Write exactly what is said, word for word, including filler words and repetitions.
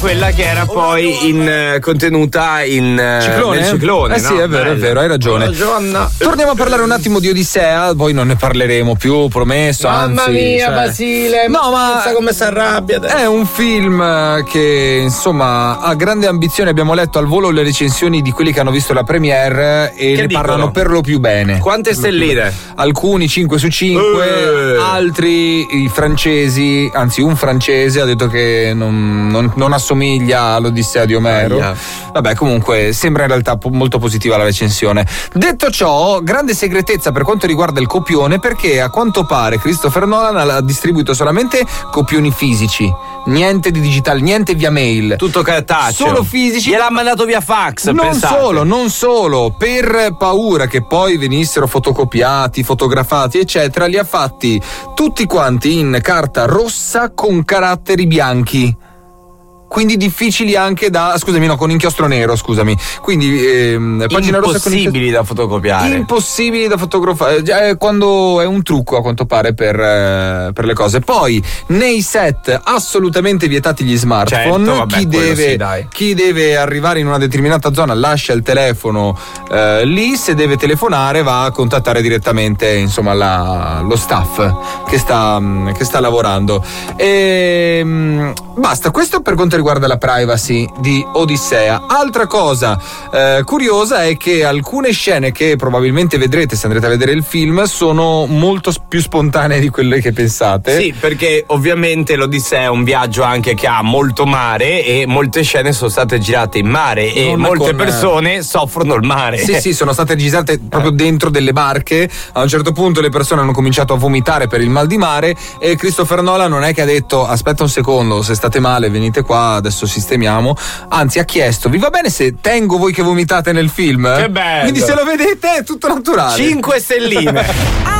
Quella che era poi in, contenuta in Ciclone? nel ciclone. Eh sì, no? è vero, Bella. è vero, hai ragione. Ragionna. Torniamo a parlare un attimo di Odissea, poi non ne parleremo più, promesso. Mamma anzi, mia, cioè... Basile, no, ma pensa come si arrabbia adesso. È un film che insomma ha grande ambizione. Abbiamo letto al volo le recensioni di quelli che hanno visto la premiere e Che ne dicono? parlano per lo più bene. Quante stelline? Alcuni cinque su cinque, Eh. altri i francesi, anzi un francese ha detto che non, non, non assomiglia all'Odissea di Omero. Aia. Vabbè, comunque sembra in realtà po- molto positiva la recensione. Detto ciò, grande segretezza per quanto riguarda il copione, perché a quanto pare Christopher Nolan ha distribuito solamente copioni fisici, niente di digitale, niente via mail, Tutto cartaceo. solo fisici. Gliel'ha mandato via fax. Non pensate. solo, non solo, per paura che poi venissero fotocopiati, fotografati, eccetera, li ha fatti tutti quanti in carta rossa con caratteri bianchi. Quindi difficili anche da, scusami, no, con inchiostro nero, scusami. Quindi ehm, pagina rossa con impossibili da fotocopare. Impossibili da fotografare, eh, quando è un trucco a quanto pare per, eh, per le cose. Poi nei set assolutamente vietati gli smartphone. Certo, vabbè, chi, quello deve, sì, dai. chi deve arrivare in una determinata zona lascia il telefono eh, lì, se deve telefonare va a contattare direttamente insomma la, lo staff che sta, che sta lavorando. E, mh, basta, questo per quanto riguarda la privacy di Odissea. Altra cosa eh, curiosa è che alcune scene che probabilmente vedrete se andrete a vedere il film sono molto più spontanee di quelle che pensate. Sì, perché ovviamente l'Odissea è un viaggio anche che ha molto mare e molte scene sono state girate in mare e Non molte con- persone soffrono il mare. Sì, sì, sono state registrate proprio dentro delle barche. A un certo punto le persone hanno cominciato a vomitare per il mal di mare e Christopher Nolan non è che ha detto aspetta un secondo, se state male venite qua, adesso sistemiamo. Anzi, ha chiesto vi va bene se tengo voi che vomitate nel film? Che bello. Quindi se lo vedete è tutto naturale. Cinque stelline.